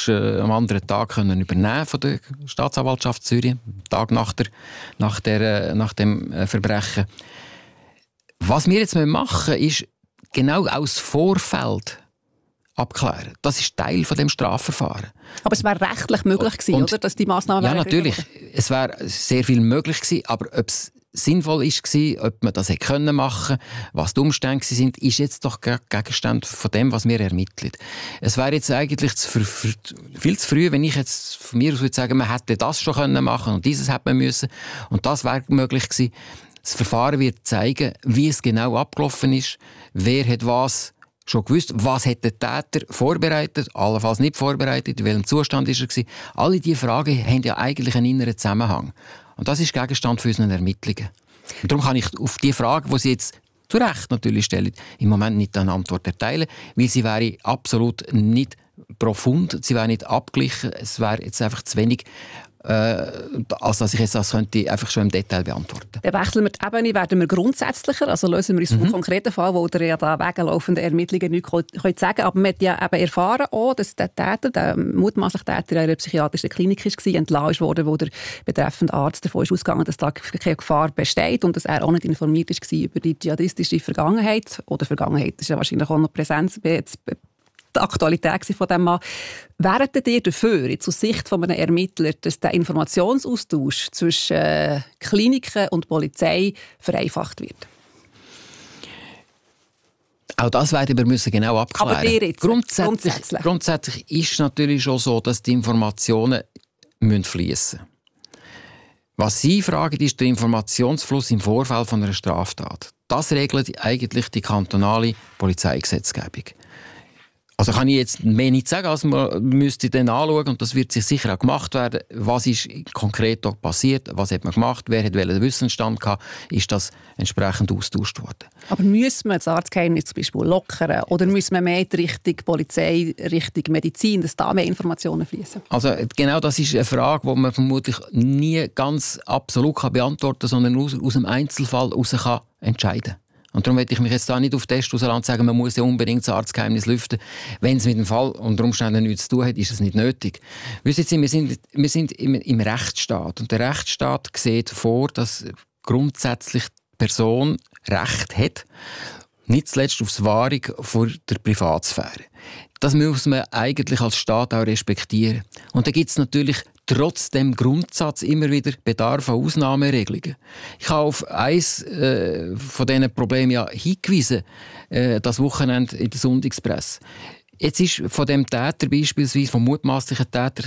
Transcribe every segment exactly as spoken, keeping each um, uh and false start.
hast äh, am anderen Tag können übernehmen von der Staatsanwaltschaft Zürich, am Tag nach, der, nach, der, nach dem äh, Verbrechen. Was wir jetzt machen müssen, ist genau aus Vorfeld abklären. Das ist Teil von dem Strafverfahren. Aber es wäre rechtlich möglich gewesen, und, oder, dass die Massnahmen ja, natürlich. Es wäre sehr viel möglich gewesen, aber ob es sinnvoll war, ob man das hätte können machen, was die Umstände sind, ist jetzt doch Gegenstand von dem, was wir ermitteln. Es wäre jetzt eigentlich zu, für, für, viel zu früh, wenn ich jetzt von mir aus würde sagen, man hätte das schon können machen und dieses hätte man müssen und das wäre möglich gewesen. Das Verfahren wird zeigen, wie es genau abgelaufen ist, wer hat was schon gewusst, was hat der Täter vorbereitet, allenfalls nicht vorbereitet, in welchem Zustand ist er gewesen. Alle diese Fragen haben ja eigentlich einen inneren Zusammenhang. Und das ist Gegenstand für unsere Ermittlungen. Und darum kann ich auf die Frage, die Sie jetzt zu Recht natürlich stellen, im Moment nicht eine Antwort erteilen, weil sie wäre absolut nicht profund, sie wäre nicht abgeglichen, es wäre jetzt einfach zu wenig, äh, als dass ich jetzt das könnte einfach schon im Detail beantworten. Dann wechseln wir die Ebene, werden wir grundsätzlicher, also lösen wir uns mhm. vom konkreten Fall, wo der ja da weglaufenden Ermittlungen nichts können sagen, aber man hat ja eben erfahren auch, dass der Täter, der mutmaßliche Täter in einer psychiatrischen Klinik war, entlassen wurde, wo der betreffende Arzt davon ist ausgegangen, dass da keine Gefahr besteht und dass er auch nicht informiert war über die dschihadistische Vergangenheit. Oder Vergangenheit ist ja wahrscheinlich auch noch Präsenz, die Aktualität von diesem Mann. Wären ihr dafür, jetzt aus Sicht von einem Ermittler, dass der Informationsaustausch zwischen äh, Kliniken und Polizei vereinfacht wird? Auch das werden wir müssen genau abklären. Aber ihr jetzt, grundsätzlich, grundsätzlich. grundsätzlich ist es natürlich schon so, dass die Informationen fließen müssen. Was Sie fragen, ist der Informationsfluss im Vorfeld von einer Straftat. Das regelt eigentlich die kantonale Polizeigesetzgebung. Also kann ich jetzt mehr nicht sagen, als man müsste dann anschauen, und das wird sich sicher auch gemacht werden, was ist konkret dort passiert, was hat man gemacht, wer hat welchen Wissensstand gehabt, ist das entsprechend austauscht worden. Aber müssen wir das Arztgeheimnis zum Beispiel lockern oder müssen wir mehr in Richtung Polizei, Richtung Medizin, dass da mehr Informationen fließen? Also genau das ist eine Frage, die man vermutlich nie ganz absolut beantworten kann, sondern aus, aus dem Einzelfall heraus kann entscheiden kann. Und darum möchte ich mich jetzt da nicht auf Test rauslassen und sagen, man muss ja unbedingt das Arztgeheimnis lüften. Wenn es mit dem Fall unter Umständen nichts zu tun hat, ist es nicht nötig. Wissen Sie, wir sind, wir sind im, im Rechtsstaat. Und der Rechtsstaat sieht vor, dass grundsätzlich die Person Recht hat, nicht zuletzt auf die Wahrung von der Privatsphäre. Das muss man eigentlich als Staat auch respektieren. Und da gibt es natürlich trotz dem Grundsatz immer wieder Bedarf an Ausnahmeregelungen. Ich habe auf eines äh, von diesen Problemen ja hingewiesen, äh, das Wochenende in der Sonntagspresse. Jetzt ist von dem Täter beispielsweise, vom mutmaßlichen Täter,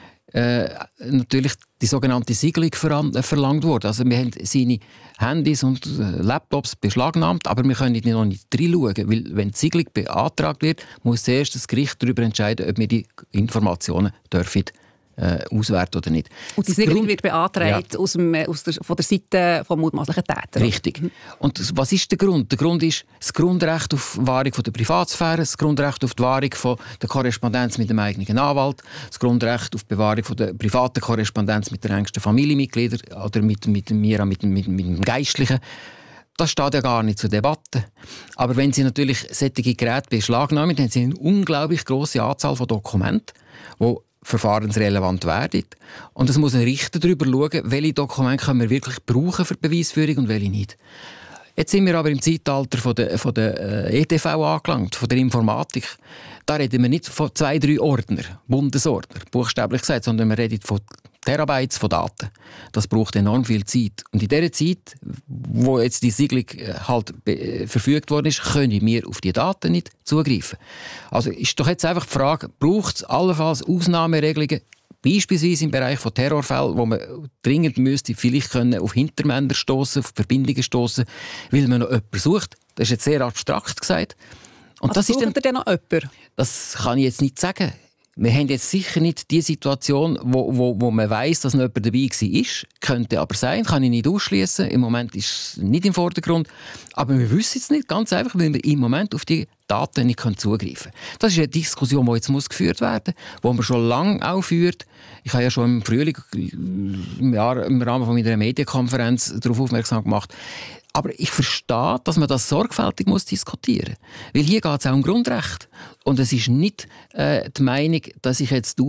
äh, natürlich die sogenannte Siegelung verlangt worden. Also wir haben seine Handys und äh, Laptops beschlagnahmt, aber wir können noch nicht reinschauen, weil wenn die Siegelung beantragt wird, muss zuerst das Gericht darüber entscheiden, ob wir die Informationen dürfen Äh, auswerten oder nicht. Und die Siegelung wird beantragt ja. aus dem, aus der, von der Seite des mutmaßlichen Täters. Richtig. Und was ist der Grund? Der Grund ist das Grundrecht auf Wahrung von der Privatsphäre, das Grundrecht auf die Wahrung von der Korrespondenz mit dem eigenen Anwalt, das Grundrecht auf die Bewahrung von der privaten Korrespondenz mit den engsten Familienmitgliedern oder mit, mit, mir, mit, mit, mit dem Geistlichen. Das steht ja gar nicht zur Debatte. Aber wenn Sie natürlich solche Geräte beschlagnahmen, dann haben Sie eine unglaublich grosse Anzahl von Dokumenten, die verfahrensrelevant werden. Und es muss ein Richter darüber schauen, welche Dokumente können wir wirklich brauchen für die Beweisführung und welche nicht. Jetzt sind wir aber im Zeitalter von der, von der äh, E D V angelangt, von der Informatik. Da reden wir nicht von zwei, drei Ordner, Bundesordner, buchstäblich gesagt, sondern wir reden von Terabytes von Daten. Das braucht enorm viel Zeit. Und in dieser Zeit, wo jetzt die Siegelung halt verfügt worden ist, können wir auf die Daten nicht zugreifen. Also ist doch jetzt einfach die Frage, braucht es allenfalls Ausnahmeregelungen, beispielsweise im Bereich von Terrorfällen, wo man dringend müsste vielleicht können auf Hintermänner stoßen, auf Verbindungen stoßen, weil man noch jemanden sucht. Das ist jetzt sehr abstrakt gesagt. Und also das ist dann, denn noch jemanden? Das kann ich jetzt nicht sagen. Wir haben jetzt sicher nicht die Situation, wo, wo, wo man weiss, dass noch jemand dabei war. Könnte aber sein, kann ich nicht ausschließen. Im Moment ist es nicht im Vordergrund. Aber wir wissen es nicht, ganz einfach, weil wir im Moment auf die Daten nicht zugreifen können. Das ist eine Diskussion, die jetzt muss geführt werden muss, die man schon lange auch führt. Ich habe ja schon im Frühling im, Jahr, im Rahmen von meiner Medienkonferenz darauf aufmerksam gemacht. Aber ich verstehe, dass man das sorgfältig muss diskutieren muss. Weil hier geht es auch um Grundrecht. Und es ist nicht äh, die Meinung, dass ich jetzt